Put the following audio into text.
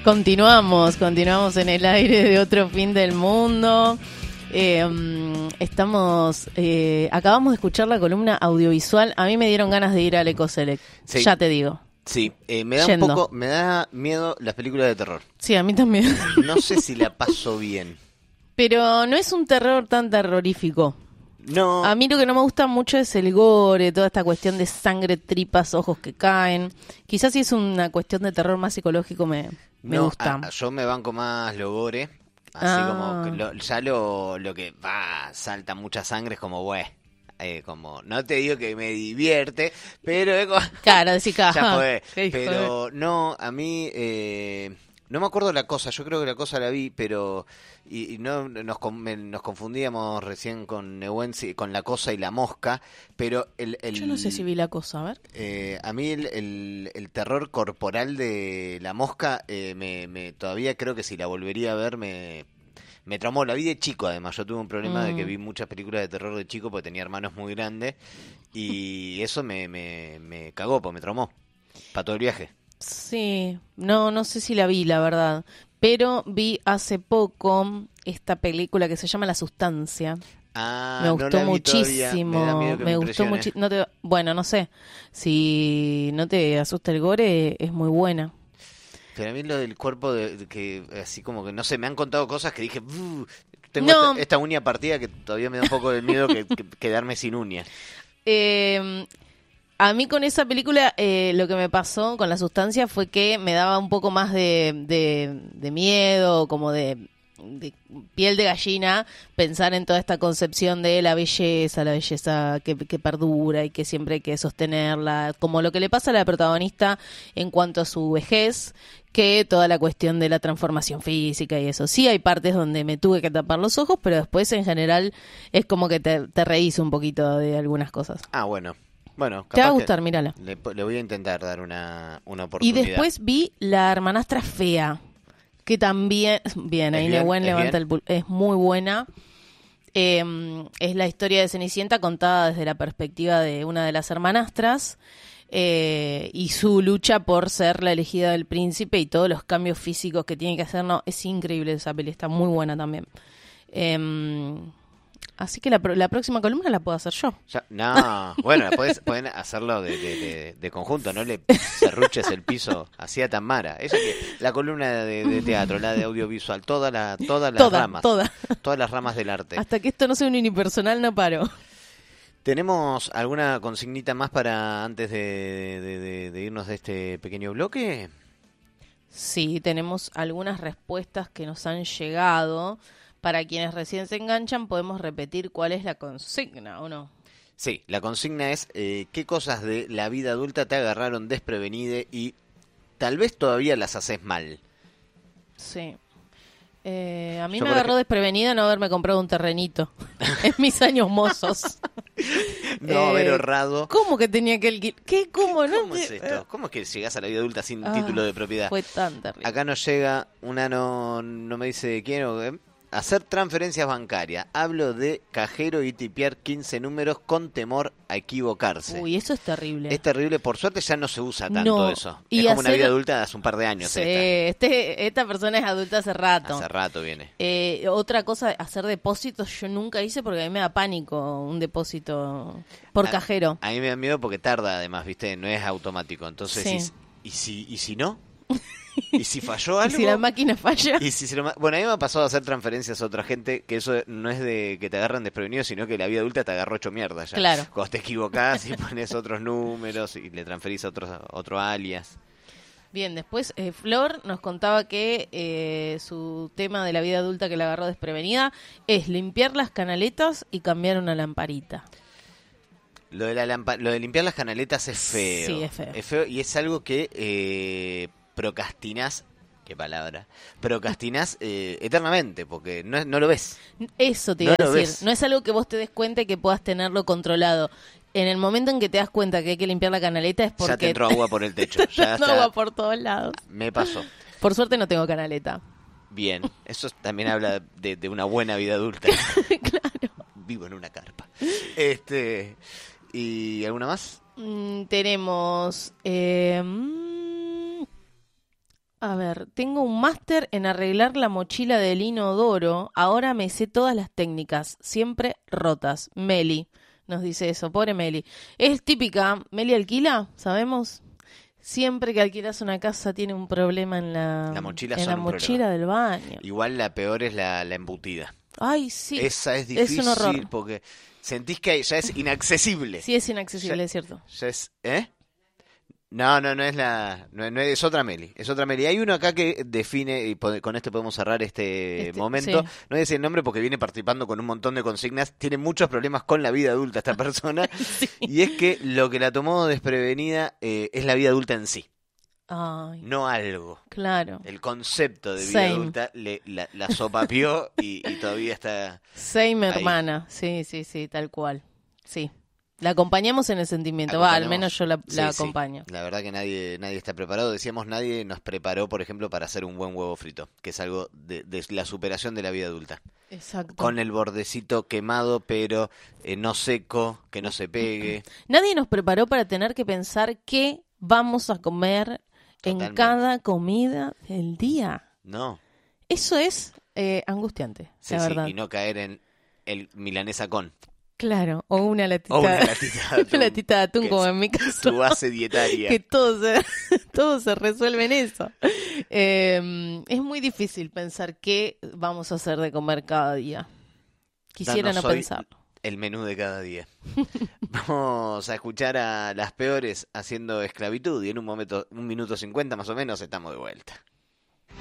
Continuamos en el aire de otro fin del mundo. Acabamos de escuchar la columna audiovisual. A mí me dieron ganas de ir al Ecoselect, Sí. ya te digo. Sí, me da Yendo. me da miedo las películas de terror. Sí, a mí también. No sé si la paso bien. Pero no es un terror tan terrorífico. No. A mí lo que no me gusta mucho es el gore, toda esta cuestión de sangre, tripas, ojos que caen. Quizás si es una cuestión de terror más psicológico me gusta. Yo me banco más lo gore. Así como que lo que salta mucha sangre es como, como, no te digo que me divierte, pero es como, Claro, decís que ya fue. qué hijo Pero no, a mí no me acuerdo la cosa, yo creo que la cosa la vi, pero y no nos confundíamos recién con Nehuen, con la cosa y la mosca, pero Yo no sé si vi la cosa, a ver. a mí el terror corporal de la mosca todavía creo que si la volvería a ver me traumó. La vi de chico, además. Yo tuve un problema de que vi muchas películas de terror de chico porque tenía hermanos muy grandes y eso me cagó, porque me traumó para todo el viaje. Sí, no sé si la vi, la verdad. Pero vi hace poco esta película que se llama La Sustancia. Me gustó muchísimo. Me gustó muchísimo. Bueno, no sé. Si no te asusta el gore, es muy buena. Pero a mí lo del cuerpo, que así como que, no sé, me han contado cosas que dije, tengo esta uña partida que todavía me da un poco de miedo que quedarme sin uña. A mí con esa película lo que me pasó con La Sustancia fue que me daba un poco más de miedo, como de piel de gallina, pensar en toda esta concepción de la belleza que perdura y que siempre hay que sostenerla, como lo que le pasa a la protagonista en cuanto a su vejez, que toda la cuestión de la transformación física y eso. Sí hay partes donde me tuve que tapar los ojos, pero después en general es como que te reís un poquito de algunas cosas. Ah, bueno. Bueno, te va a gustar, mírala. Le voy a intentar dar una Y oportunidad. después vi La hermanastra fea, que también, bien, ahí Nehuen levanta el pulso, es muy buena. Es la historia de Cenicienta contada desde la perspectiva de una de las hermanastras y su lucha por ser la elegida del príncipe y todos los cambios físicos que tiene que hacer. No, es increíble esa peli, está muy buena también. Así que la próxima columna la puedo hacer yo. Bueno, pueden hacerlo de conjunto, no le serruches el piso así a Tamara. Esa que la columna de teatro, la de audiovisual, todas las ramas. Todas las ramas del arte. Hasta que esto no sea un unipersonal no paro. ¿Tenemos alguna consignita más para antes de irnos de este pequeño bloque? Sí, tenemos algunas respuestas que nos han llegado. Para quienes recién se enganchan, podemos repetir cuál es la consigna, ¿o no? Sí, la consigna es ¿qué cosas de la vida adulta te agarraron desprevenida y tal vez todavía las haces mal? Sí. A mí me agarró desprevenida no haberme comprado un terrenito en mis años mozos. No haber ahorrado. ¿Cómo que tenía que alquilar? ¿Qué? ¿Cómo? ¿Cómo es esto? ¿Cómo es que llegás a la vida adulta sin título de propiedad? Fue tan terrible. Acá nos llega una, no me dice de quién o qué. Hacer transferencias bancarias. Hablo de cajero y tipear 15 números con temor a equivocarse. Uy, eso es terrible. Es terrible. Por suerte ya no se usa tanto eso. Y es como una vida adulta de hace un par de años. Sí, esta persona es adulta hace rato. Hace rato viene. Otra cosa, hacer depósitos yo nunca hice porque a mí me da pánico un depósito por cajero. A mí me da miedo porque tarda además, ¿viste? No es automático. Entonces, sí. ¿Y si no? ¿Y si falló algo? ¿Y si la máquina falla? Bueno, a mí me ha pasado a hacer transferencias a otra gente, que eso no es de que te agarran desprevenido, sino que la vida adulta te agarró hecho mierda ya. Claro. Cuando te equivocás y pones otros números y le transferís a otro alias. Bien, después Flor nos contaba que su tema de la vida adulta que la agarró desprevenida es limpiar las canaletas y cambiar una lamparita. Lo de limpiar las canaletas es feo. Sí, es feo. Es feo y es algo que procrastinás, qué palabra, procrastinás eternamente, porque no lo ves. Eso te iba a decir, no es algo que vos te des cuenta y que puedas tenerlo controlado. En el momento en que te das cuenta que hay que limpiar la canaleta es porque... Ya te entró agua por el techo. Ya agua por todos lados. Me pasó. Por suerte no tengo canaleta. Bien, eso también habla de una buena vida adulta. Claro. Vivo en una carpa. ¿Y alguna más? Tenemos... A ver, tengo un máster en arreglar la mochila del inodoro. Ahora me sé todas las técnicas, siempre rotas. Meli nos dice eso, pobre Meli. Es típica, Meli alquila, ¿sabemos? Siempre que alquilas una casa tiene un problema en La mochila en son la un mochila problema. del baño. Igual la peor es la embutida. Ay, sí, Esa es es un horror. difícil porque sentís que ya es inaccesible. Sí, es inaccesible, Ya, es cierto. ya es, ¿eh? No es es otra Meli, es otra Meli. Hay uno acá que define, y con esto podemos cerrar este momento, Sí. no voy a decir el nombre porque viene participando con un montón de consignas, tiene muchos problemas con la vida adulta esta persona, Sí. y es que lo que la tomó desprevenida es la vida adulta en sí, Ay, no algo. claro. El concepto de vida Same. adulta la sopapió y todavía está Same, ahí. hermana. Sí, sí, sí, tal cual. Sí. La acompañamos en el sentimiento. Va, al Acompañamos. menos yo la Sí, acompaño. sí. La verdad que nadie está preparado. Decíamos, nadie nos preparó, por ejemplo, para hacer un buen huevo frito, que es algo de la superación de la vida adulta. Exacto. Con el bordecito quemado, pero no seco, que no se pegue. Nadie nos preparó para tener que pensar qué vamos a comer en Totalmente. cada comida del día. No. Eso es angustiante, Sí, la sí, verdad. y no caer en el milanesa con. Claro, o una latita, O una latita de atún. una latita de atún que como es en mi caso. Tu base dietaria. Que todo se resuelve en eso. Es muy difícil pensar qué vamos a hacer de comer cada día. Quisiera no Danos hoy pensarlo. el menú de cada día. Vamos a escuchar a Las Peores haciendo esclavitud y en un minuto 50 más o menos estamos de vuelta.